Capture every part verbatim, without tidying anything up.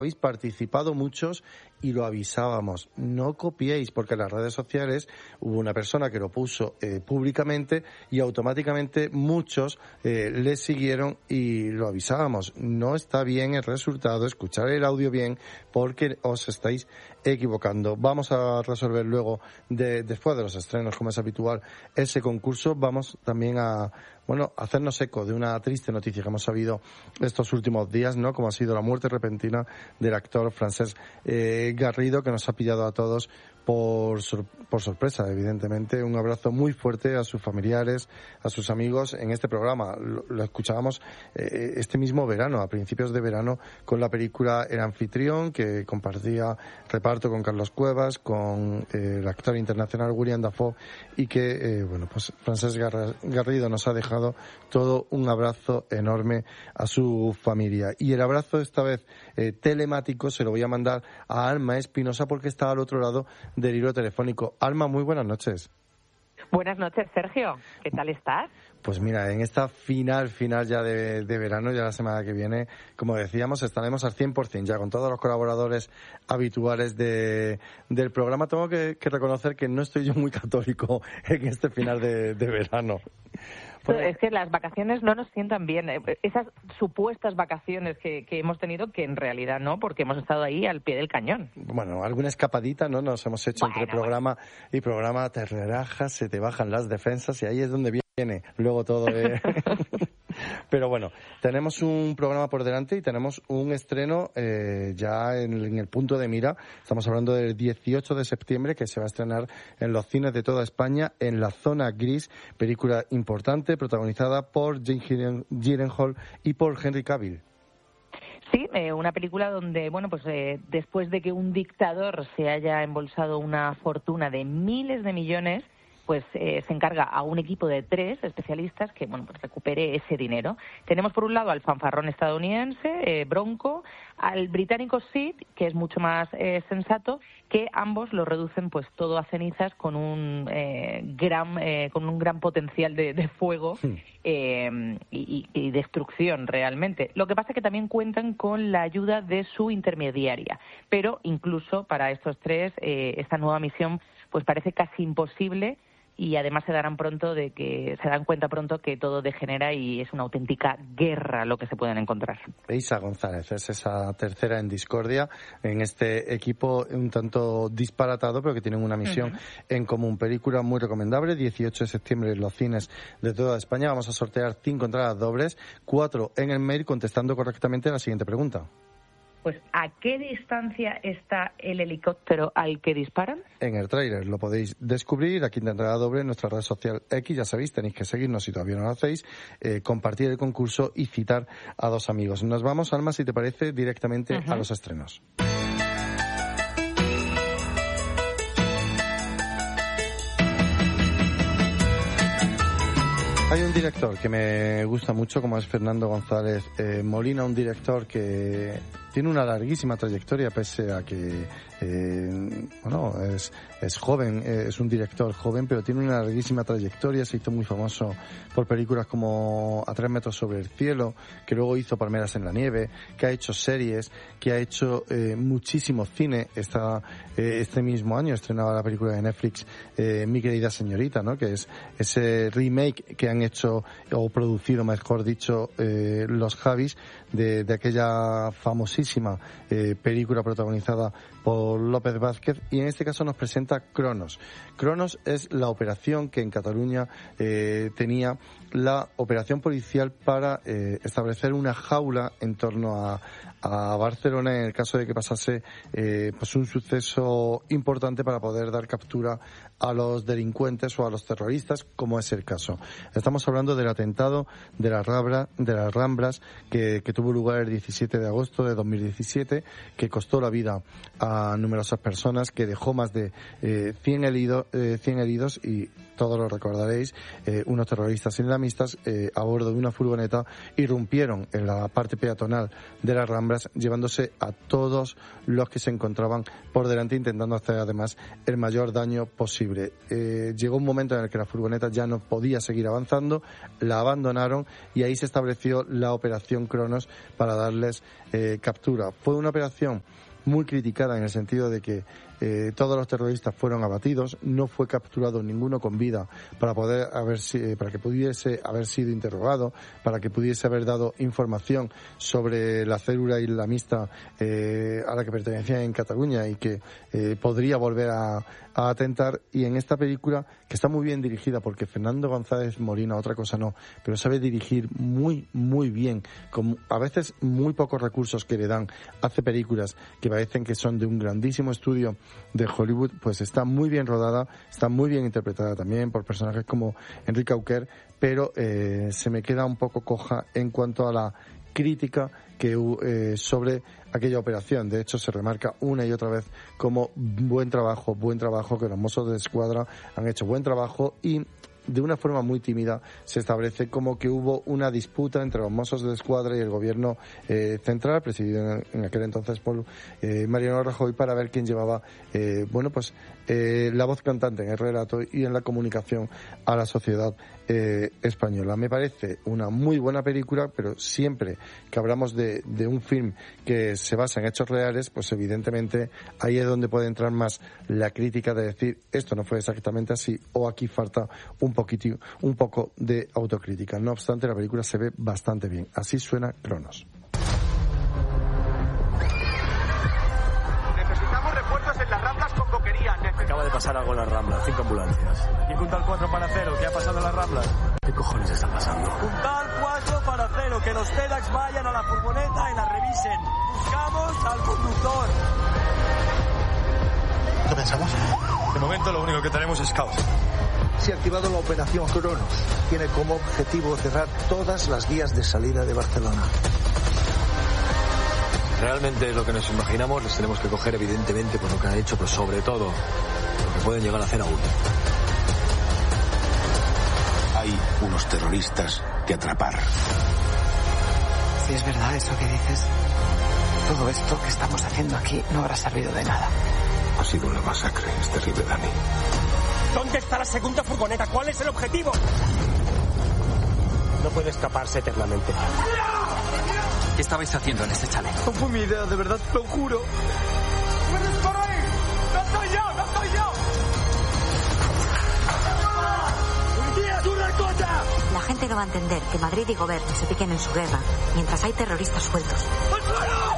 habéis participado muchos y lo avisábamos. No copiéis, porque en las redes sociales hubo una persona que lo puso eh, públicamente y automáticamente muchos eh, le siguieron y lo avisábamos. No está bien el resultado, escuchar el audio bien, porque os estáis equivocando. Vamos a resolver luego, de, después de los estrenos, como es habitual, ese concurso. Vamos también a, bueno, hacernos eco de una triste noticia que hemos sabido estos últimos días, ¿no? Como ha sido la muerte repentina del actor Francesc eh, Garrido, que nos ha pillado a todos por, sor- por sorpresa, evidentemente. Un abrazo muy fuerte a sus familiares, a sus amigos. En este programa lo, lo escuchábamos eh, este mismo verano, a principios de verano, con la película El anfitrión, que compartía reparto con Carlos Cuevas, con eh, el actor internacional William Dafoe, y que, eh, bueno, pues Francesc Gar- Garrido nos ha dejado todo un abrazo enorme a su familia. Y el abrazo esta vez eh, telemático se lo voy a mandar a Alma Espinosa, porque está al otro lado del hilo telefónico. Alma, muy buenas noches. Buenas noches, Sergio. ¿Qué tal estás? Pues mira, en esta final, final ya de, de verano, ya la semana que viene, como decíamos, estaremos al cien por ciento ya con todos los colaboradores habituales de, del programa. Tengo que, que reconocer que no estoy yo muy católico en este final de, de verano. Bueno, es que las vacaciones no nos sientan bien. Esas supuestas vacaciones que, que hemos tenido, que en realidad no, porque hemos estado ahí al pie del cañón. Bueno, alguna escapadita, ¿no? Nos hemos hecho bueno, entre programa bueno. y programa. Te relajas, se te bajan las defensas y ahí es donde viene luego todo de... Pero bueno, tenemos un programa por delante y tenemos un estreno eh, ya en, en el punto de mira. Estamos hablando del dieciocho de septiembre, que se va a estrenar en los cines de toda España, en La Zona Gris, película importante protagonizada por Jake Gyllenhaal y por Henry Cavill. Sí, eh, una película donde, bueno, pues eh, después de que un dictador se haya embolsado una fortuna de miles de millones, pues eh, se encarga a un equipo de tres especialistas que, bueno, pues recupere ese dinero. Tenemos por un lado al fanfarrón estadounidense, eh, Bronco, al británico Sid, que es mucho más eh, sensato, que ambos lo reducen pues todo a cenizas con un eh, gran eh, con un gran potencial de, de fuego eh, y, y destrucción realmente. Lo que pasa es que también cuentan con la ayuda de su intermediaria, pero incluso para estos tres eh, esta nueva misión pues parece casi imposible. Y además se darán pronto de que se dan cuenta pronto que todo degenera y es una auténtica guerra lo que se pueden encontrar. Isa González es esa tercera en discordia en este equipo un tanto disparatado, pero que tienen una misión uh-huh. en común. Película muy recomendable, dieciocho de septiembre en los cines de toda España. Vamos a sortear cinco entradas dobles, cuatro en el mail, contestando correctamente la siguiente pregunta. Pues, ¿a qué distancia está el helicóptero al que disparan? En el tráiler lo podéis descubrir. Aquí tendrá doble en nuestra red social X. Ya sabéis, tenéis que seguirnos si todavía no lo hacéis, eh, compartir el concurso y citar a dos amigos. Nos vamos, Alma, si te parece, directamente uh-huh. a los estrenos. Hay un director que me gusta mucho, como es Fernando González eh, Molina, un director que tiene una larguísima trayectoria, pese a que eh, bueno, es, es joven, eh, es un director joven, pero tiene una larguísima trayectoria. Se hizo muy famoso por películas como A tres metros sobre el cielo, que luego hizo Palmeras en la nieve, que ha hecho series, que ha hecho eh, muchísimo cine. Esta, eh, este mismo año estrenaba la película de Netflix eh, Mi querida señorita, ¿no? Que es ese remake que han hecho, o producido, mejor dicho, eh, los Javis, de, de aquella famosísima eh, película protagonizada por López Vázquez, y en este caso nos presenta Cronos. Cronos es la operación que en Cataluña eh, tenía la operación policial para eh, establecer una jaula en torno a, a Barcelona en el caso de que pasase eh, pues un suceso importante para poder dar captura a los delincuentes o a los terroristas, como es el caso. Estamos hablando del atentado de la Rambla, de las Ramblas que, que tuvo lugar el diecisiete de agosto de dos mil diecisiete, que costó la vida a numerosas personas, que dejó más de eh, cien, herido, eh, cien heridos y todos lo recordaréis, eh, unos terroristas islamistas eh, a bordo de una furgoneta irrumpieron en la parte peatonal de las Ramblas, llevándose a todos los que se encontraban por delante, intentando hacer además el mayor daño posible. Eh, llegó un momento en el que la furgoneta ya no podía seguir avanzando, la abandonaron y ahí se estableció la operación Cronos para darles eh, captura captura. Fue una operación muy criticada en el sentido de que eh, todos los terroristas fueron abatidos, no fue capturado ninguno con vida para poder haber para que pudiese haber sido interrogado, para que pudiese haber dado información sobre la célula islamista eh, a la que pertenecía en Cataluña y que eh, podría volver a, a atentar. Y en esta película, que está muy bien dirigida, porque Fernando González Molina, otra cosa no, pero sabe dirigir muy, muy bien, con a veces muy pocos recursos que le dan, hace películas que parecen que son de un grandísimo estudio de Hollywood, pues está muy bien rodada, está muy bien interpretada también por personajes como Enrique Auquer, pero eh, se me queda un poco coja en cuanto a la crítica que eh, sobre aquella operación. De hecho, se remarca una y otra vez como buen trabajo, buen trabajo, que los Mossos de Escuadra han hecho buen trabajo, y de una forma muy tímida se establece como que hubo una disputa entre los Mossos de Escuadra y el gobierno eh, central, presidido en, en aquel entonces por eh, Mariano Rajoy, para ver quién llevaba eh, bueno pues eh, la voz cantante en el relato y en la comunicación a la sociedad eh, española. Me parece una muy buena película, pero siempre que hablamos de, de un film que se basa en hechos reales, pues evidentemente ahí es donde puede entrar más la crítica de decir esto no fue exactamente así, o aquí falta un poquito, un poco de autocrítica. No obstante, la película se ve bastante bien. Así suena Cronos. Necesitamos refuerzos en las Ramblas con boquería. Necesitamos... Acaba de pasar algo en las Ramblas, cinco ambulancias. ¿Quién punta el cuatro para cero? ¿Qué ha pasado en las Ramblas? ¿Qué cojones está pasando? Punta el cuatro para cero, que los TEDx vayan a la furgoneta y la revisen. Buscamos al conductor. ¿Qué pensamos? De momento lo único que tenemos es caos. Se ha activado la operación Cronos. Tiene como objetivo cerrar todas las vías de salida de Barcelona. Realmente es lo que nos imaginamos, les tenemos que coger evidentemente por lo que han hecho, pero sobre todo lo que pueden llegar a hacer aún. Hay unos terroristas que atrapar. Si es verdad eso que dices, todo esto que estamos haciendo aquí no habrá servido de nada. Ha sido una masacre, es terrible, Dani. ¿Dónde está la segunda furgoneta? ¿Cuál es el objetivo? No puede escaparse eternamente. ¿Qué estabais haciendo en este chalet? No fue mi idea, de verdad, te lo juro. ¡Puedes por ahí! ¡No soy yo! ¡No soy yo! ¡Policía, tú recota! La gente no va a entender que Madrid y Gobierno se piquen en su guerra mientras hay terroristas sueltos. ¡Al suelo!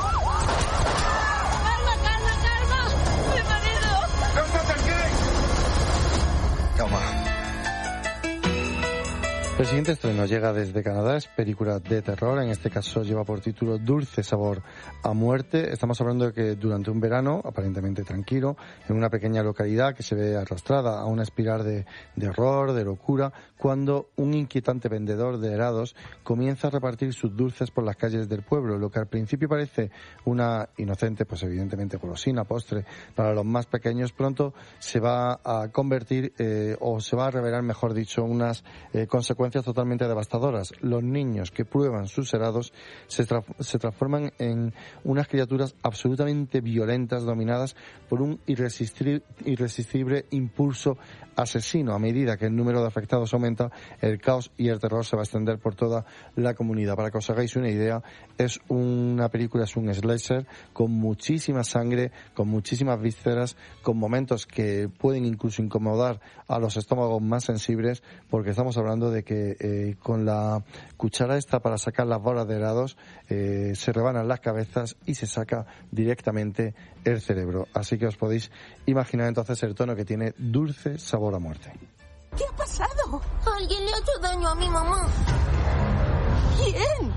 El siguiente estreno llega desde Canadá, es película de terror, en este caso lleva por título Dulce sabor a muerte. Estamos hablando de que durante un verano, aparentemente tranquilo, en una pequeña localidad que se ve arrastrada a una espiral de, de horror, de locura, cuando un inquietante vendedor de helados comienza a repartir sus dulces por las calles del pueblo. Lo que al principio parece una inocente, pues evidentemente golosina, postre para los más pequeños, pronto se va a convertir eh, o se va a revelar, mejor dicho, unas eh, consecuencias totalmente devastadoras. Los niños que prueban sus helados se, tra- se transforman en unas criaturas absolutamente violentas, dominadas por un irresistible, irresistible impulso asesino. A medida que el número de afectados aumenta, el caos y el terror se va a extender por toda la comunidad. Para que os hagáis una idea, es una película, es un slasher con muchísima sangre, con muchísimas vísceras, con momentos que pueden incluso incomodar a los estómagos más sensibles, porque estamos hablando de que eh, con la cuchara esta para sacar las bolas de helados eh, se rebanan las cabezas y se saca directamente el cerebro. Así que os podéis imaginar entonces el tono que tiene Dulce sabor a muerte. ¿Qué ha pasado? Alguien le ha hecho daño a mi mamá. ¿Quién?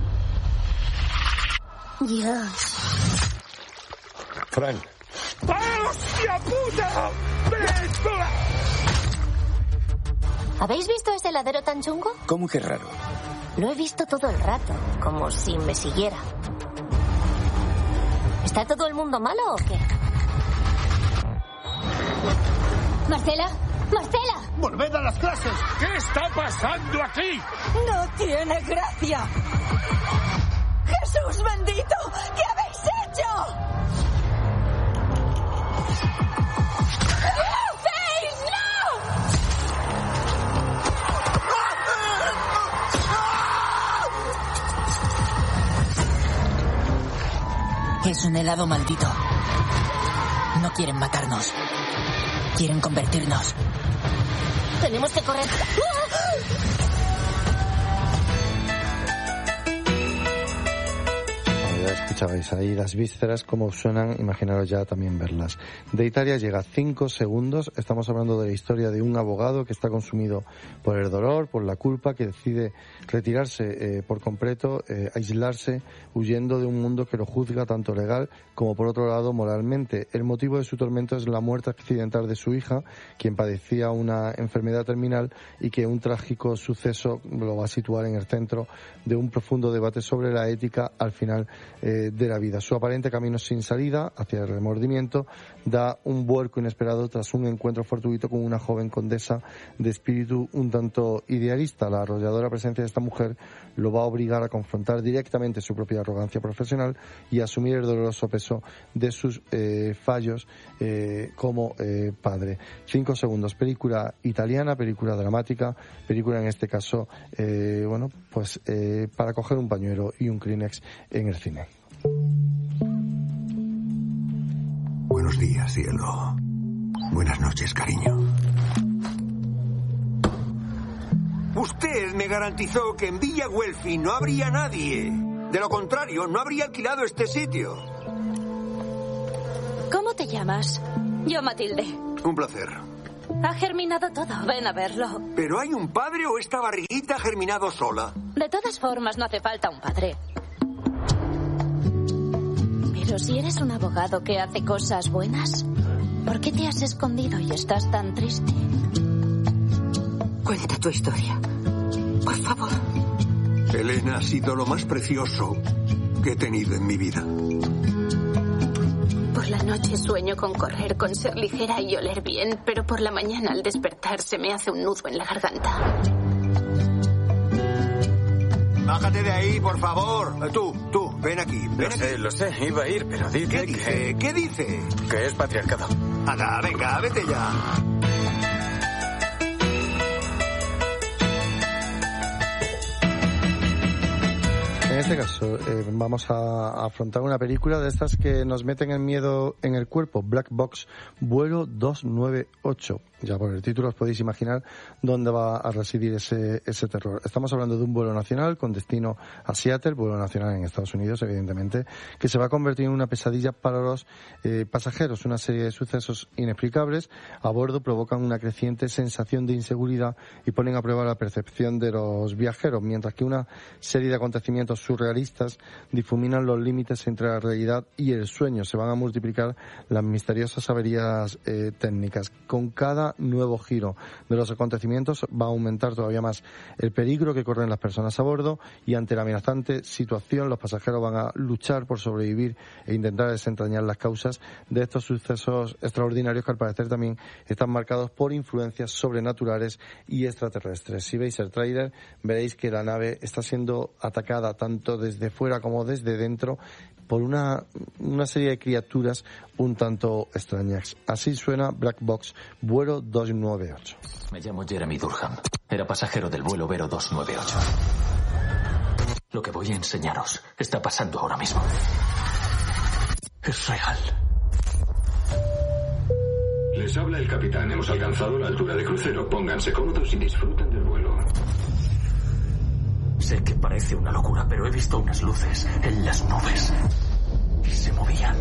Ya. Frank. ¡Hostia puta! ¿Habéis visto ese heladero tan chungo? ¿Cómo que raro? Lo he visto todo el rato, como si me siguiera. ¿Está todo el mundo malo o qué? Marcela, Marcela. ¡Volved a las clases! ¿Qué está pasando aquí? No tiene gracia. Jesús bendito, ¿qué habéis hecho? Es un helado maldito. No quieren matarnos. Quieren convertirnos. Tenemos que correr. Ya escuchabais ahí las vísceras, cómo suenan, imaginaros ya también verlas. De Italia llega cinco segundos, estamos hablando de la historia de un abogado que está consumido por el dolor, por la culpa, que decide retirarse eh, por completo, eh, aislarse, huyendo de un mundo que lo juzga tanto legal como por otro lado moralmente. El motivo de su tormento es la muerte accidental de su hija, quien padecía una enfermedad terminal y que un trágico suceso lo va a situar en el centro de un profundo debate sobre la ética al final eh, de la vida. Su aparente camino sin salida hacia el remordimiento da un vuelco inesperado tras un encuentro fortuito con una joven condesa de espíritu un tanto idealista. La arrolladora presencia de esta mujer lo va a obligar a confrontar directamente su propia arrogancia profesional y a asumir el doloroso peso de sus eh, fallos eh, como eh, padre. Cinco segundos, película italiana, película dramática, película en este caso, eh, bueno, pues eh, para coger un pañuelo y un Kleenex en el cine. Buenos días, cielo. Buenas noches, cariño. Usted me garantizó que en Villa Guelfi no habría nadie. De lo contrario, no habría alquilado este sitio. ¿Cómo te llamas? Yo, Matilde. Un placer. Ha germinado todo. Ven a verlo. ¿Pero hay un padre o esta barriguita ha germinado sola? De todas formas, no hace falta un padre. Pero si eres un abogado que hace cosas buenas, ¿por qué te has escondido y estás tan triste? Cuenta tu historia, por favor. Elena ha sido lo más precioso que he tenido en mi vida. Por la noche sueño con correr, con ser ligera y oler bien, pero por la mañana al despertar se me hace un nudo en la garganta. Bájate de ahí, por favor. Tú, tú, ven aquí. Ven lo sé, aquí. lo sé. Iba a ir, pero dice ¿Qué dice? que... ¿Qué dice? Que es patriarcado. Anda, venga, vete ya. En este caso eh, vamos a, a afrontar una película de estas que nos meten el miedo en el cuerpo, Black Box, vuelo doscientos noventa y ocho. Ya por el título os podéis imaginar dónde va a residir ese, ese terror. Estamos hablando de un vuelo nacional con destino a Seattle, vuelo nacional en Estados Unidos, evidentemente, que se va a convertir en una pesadilla para los eh, pasajeros. Una serie de sucesos inexplicables a bordo provocan una creciente sensación de inseguridad y ponen a prueba la percepción de los viajeros, mientras que una serie de acontecimientos surrealistas difuminan los límites entre la realidad y el sueño. Se van a multiplicar las misteriosas averías eh, técnicas. Con cada nuevo giro de los acontecimientos va a aumentar todavía más el peligro que corren las personas a bordo y ante la amenazante situación los pasajeros van a luchar por sobrevivir e intentar desentrañar las causas de estos sucesos extraordinarios que al parecer también están marcados por influencias sobrenaturales y extraterrestres. Si veis el tráiler veréis que la nave está siendo atacada tanto desde fuera como desde dentro por una, una serie de criaturas un tanto extrañas. Así suena Black Box, vuelo doscientos noventa y ocho. Me llamo Jeremy Durham. Era pasajero del vuelo Vero doscientos noventa y ocho. Lo que voy a enseñaros está pasando ahora mismo. Es real. Les habla el capitán. Hemos alcanzado la altura de crucero. Pónganse cómodos y disfruten del vuelo. Sé que parece una locura, pero he visto unas luces en las nubes y se movían.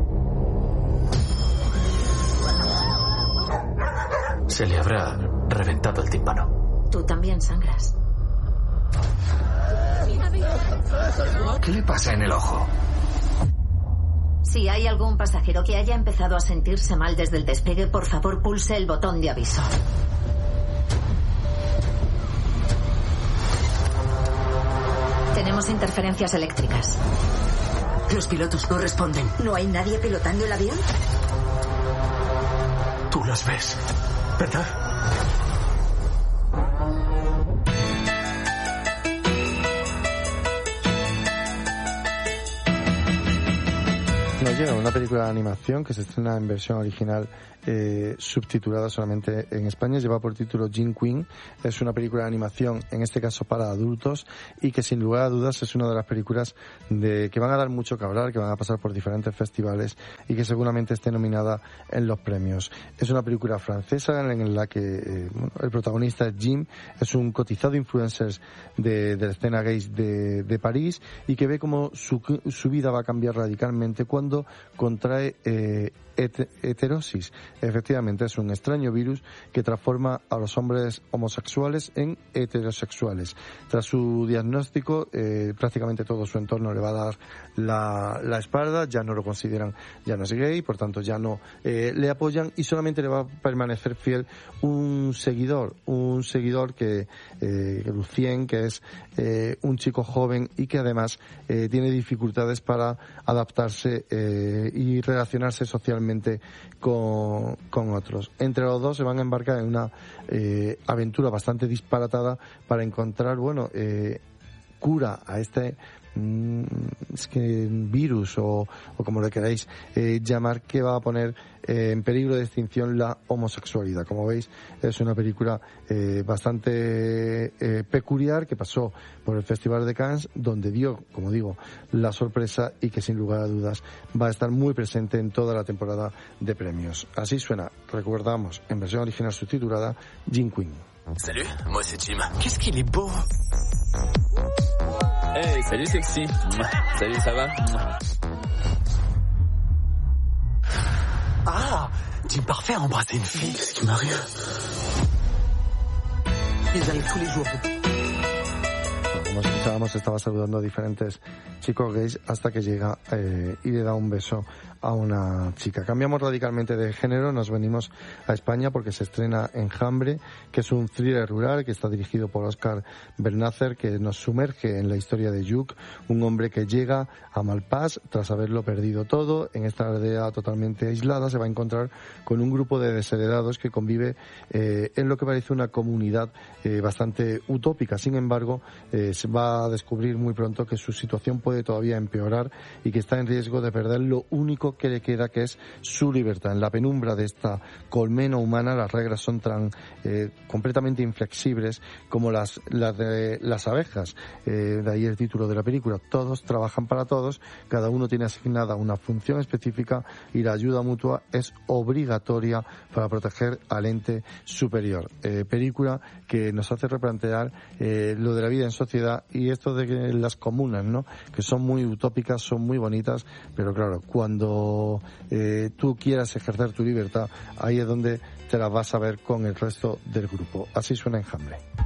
Se le habrá reventado el tímpano. Tú también sangras. ¿Qué le pasa en el ojo? Si hay algún pasajero que haya empezado a sentirse mal desde el despegue, por favor pulse el botón de aviso. Tenemos interferencias eléctricas. Los pilotos no responden. ¿No hay nadie pilotando el avión? Tú las ves, ¿verdad? Nos llega una película de animación que se estrena en versión original eh, subtitulada solamente en España. Lleva por título Jim Queen. Es una película de animación, en este caso para adultos, y que sin lugar a dudas es una de las películas de que van a dar mucho que hablar, que van a pasar por diferentes festivales y que seguramente esté nominada en los premios. Es una película francesa en la que eh, bueno, el protagonista es Jim, es un cotizado influencer de, de la escena gay de, de París, y que ve como su, su vida va a cambiar radicalmente cuando contrae eh, et- heterosis. Efectivamente, es un extraño virus que transforma a los hombres homosexuales en heterosexuales. Tras su diagnóstico, eh, prácticamente todo su entorno le va a dar la, la espalda, ya no lo consideran, ya no es gay, por tanto ya no eh, le apoyan, y solamente le va a permanecer fiel un seguidor, un seguidor que, eh, Lucien, que es eh, un chico joven y que además eh, tiene dificultades para adaptarse eh, y relacionarse socialmente con, con otros. Entre los dos se van a embarcar en una eh, aventura bastante disparatada para encontrar, bueno, eh, cura a este mm, es que virus o, o como le queráis eh, llamar, que va a poner eh, en peligro de extinción la homosexualidad. Como veis, es una película eh, bastante eh, peculiar, que pasó por el Festival de Cannes, donde dio, como digo, la sorpresa, y que sin lugar a dudas va a estar muy presente en toda la temporada de premios. Así suena, recordamos, en versión original subtitulada, Jim Queen. Salut, moi c'est Jim. Qu'est-ce qu'il est beau. Hey, salut sexy. Salut, ça va? Ah, Jim parfait à embrasser une fille. Qu'est-ce qui m'arrive? Ils arrivent tous les jours. Como escuchábamos, estaba saludando a diferentes chicos gays hasta que llega eh, y le da un beso a una chica. Cambiamos radicalmente de género, nos venimos a España porque se estrena Enjambre, que es un thriller rural que está dirigido por Óscar Bernácer, que nos sumerge en la historia de Lluc, un hombre que llega a Malpàs tras haberlo perdido todo. En esta aldea totalmente aislada se va a encontrar con un grupo de desheredados que convive eh, en lo que parece una comunidad eh, bastante utópica. Sin embargo, eh, se va a descubrir muy pronto que su situación puede todavía empeorar y que está en riesgo de perder lo único que le queda, que es su libertad. En la penumbra de esta colmena humana las reglas son tan eh, completamente inflexibles como las, las de las abejas. Eh, de ahí el título de la película. Todos trabajan para todos, cada uno tiene asignada una función específica y la ayuda mutua es obligatoria para proteger al ente superior. Eh, película que nos hace replantear eh, lo de la vida en sociedad y esto de que las comunas, ¿no?, que son muy utópicas, son muy bonitas, pero claro, cuando eh, tú quieras ejercer tu libertad, ahí es donde te la vas a ver con el resto del grupo. Así suena Enjambre.